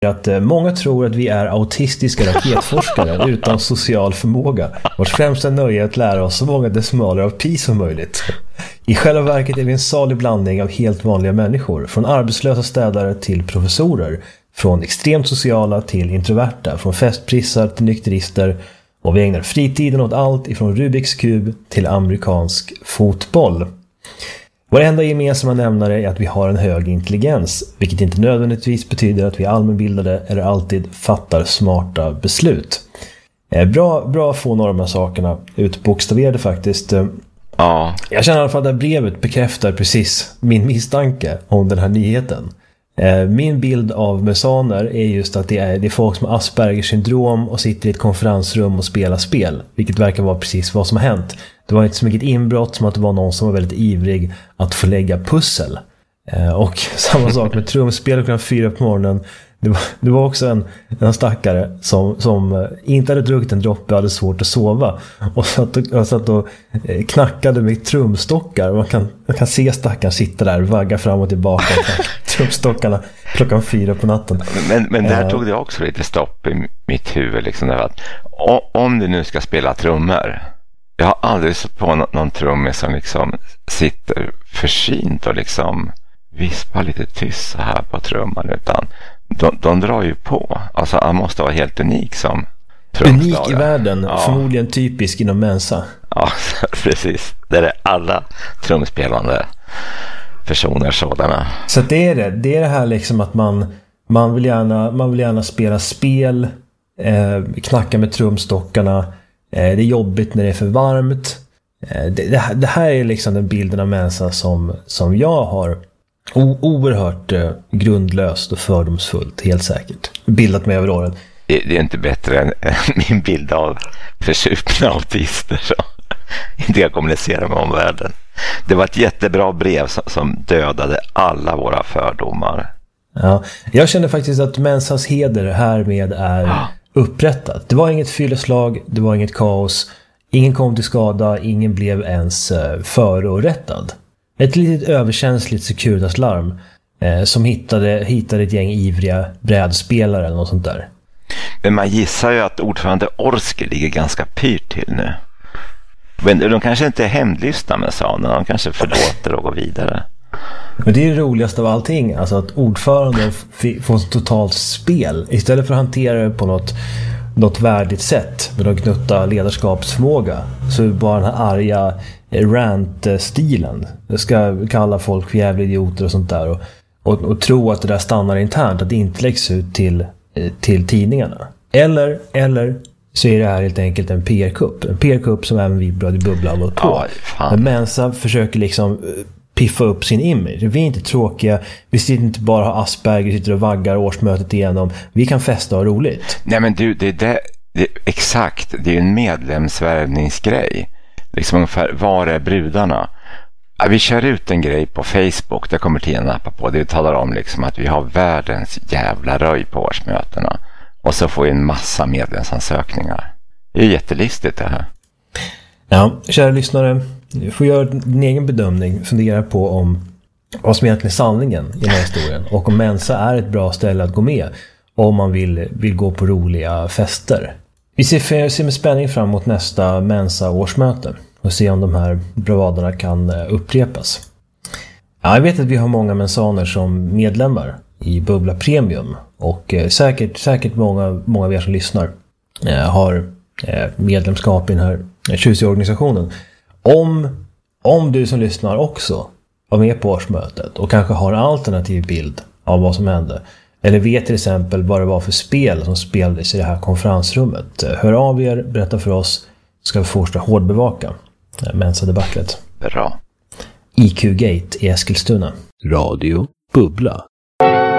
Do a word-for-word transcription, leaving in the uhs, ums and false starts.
att många tror att vi är autistiska raketforskare utan social förmåga. Vårt främsta nöje är att lära oss så många decimaler av pi som möjligt. I själva verket är vi en salig blandning av helt vanliga människor. Från arbetslösa städare till professorer. Från extremt sociala till introverta. Från festprissar till nykterister. Och vi ägnar fritiden åt allt ifrån Rubiks kub till amerikansk fotboll. Vår enda gemensamma nämnare är att vi har en hög intelligens, vilket inte nödvändigtvis betyder att vi är allmänbildade eller alltid fattar smarta beslut. Bra, bra att få några av de här sakerna utbokstaverade faktiskt. Ja. Jag känner i alla fall att det här brevet bekräftar precis min misstanke om den här nyheten. Min bild av mesaner är just att det är, det är folk som har Aspergers syndrom och sitter i ett konferensrum och spelar spel, vilket verkar vara precis vad som har hänt. Det var inte så mycket inbrott som att det var någon som var väldigt ivrig att få lägga pussel. Och samma sak med trumspel klockan fyra på morgonen. Det var, det var också en, en stackare som, som inte hade druckit en droppe och hade svårt att sova. Och satt och, och, satt och knackade med trumstockar. Man kan, man kan se stackaren sitta där och vagga fram och tillbaka trumstockarna klockan fyra på natten. Men, men där uh, tog det också lite stopp i mitt huvud. Liksom, där att, om du nu ska spela trummor. Jag har aldrig sett på någon, någon trummis som liksom sitter försynt och liksom vispar lite tyst så här på trumman, utan de, de drar ju på. Alltså han måste vara helt unik som trumslagare. Unik i världen, ja. Förmodligen typisk inom Mensa. Ja, precis. Det är alla trumspelande personer sådana. Så det är det. Det är det här liksom att man, man, vill, gärna, man vill gärna spela spel, eh, knacka med trumstockarna. Eh, det är jobbigt när det är för varmt. Eh, det, det, det här är liksom den bilden av Mensa som, som jag har O- oerhört eh, grundlöst och fördomsfullt, helt säkert bildat mig över åren. Det, det är inte bättre än, än min bild av försupna autister som inte kan kommunicera med omvärlden. Det var ett jättebra brev som, som dödade alla våra fördomar. Ja, jag känner faktiskt att Mensas heder härmed är ja. upprättat. Det var inget fylleslag, det var inget kaos, ingen kom till skada, ingen blev ens eh, förorättad. Ett litet överkänsligt Securitas-larm eh, som hittade, hittade ett gäng ivriga brädspelare eller något sånt där. Men man gissar ju att ordförande Orski ligger ganska pyrt till nu. Men de kanske inte är hämndlystna med sanerna, de kanske förlåter och går vidare. Men det är det roligaste av allting, alltså att ordföranden f- får ett totalt spel. Istället för att hantera det på något, något värdigt sätt med att gnutta ledarskapsförmåga, så är det bara den här arga rant-stilen. Det ska kalla folk för jävla idioter och sånt där. Och, och, och tro att det där stannar internt, att det inte läggs ut till, till tidningarna. Eller, eller så är det här helt enkelt en P R-kupp. En P R-kupp som även vi Bröder Bubbla har gått på. Ja, men Mensa försöker liksom piffa upp sin image. Vi är inte tråkiga. Vi sitter inte bara har Asperger, sitter och vaggar årsmötet igenom. Vi kan festa och ha roligt. Nej men du, det är det, det, exakt. Det är ju en medlemsvärvningsgrej. Liksom ungefär, var är brudarna? Ja, vi kör ut en grej på Facebook. Det kommer till en appa på. Det talar om liksom att vi har världens jävla röj på årsmötena. Och så får vi en massa medlemsansökningar. Det är ju jättelistigt det här. Ja, kära lyssnare. Du får göra din egen bedömning. Fundera på om vad som egentligen är sanningen i den här historien. Och om Mensa är ett bra ställe att gå med. Om man vill, vill gå på roliga fester. Vi ser, ser med spänning fram mot nästa Mensa-årsmöte. Och se om de här bravaderna kan upprepas. Ja, jag vet att vi har många mensaner som medlemmar i Bubbla Premium. Och eh, säkert, säkert många, många av er som lyssnar eh, har eh, medlemskap i den här eh, tjusiga organisationen. Om, om du som lyssnar också var med på årsmötet och kanske har en alternativ bild av vad som hände, eller vet till exempel vad det var för spel som spelades i det här konferensrummet, hör av er, berätta för oss, ska vi fortsätta hårdbevaka Mensa-debaclet. Bra. I Q-gate i Eskilstuna. Radio Bubbla.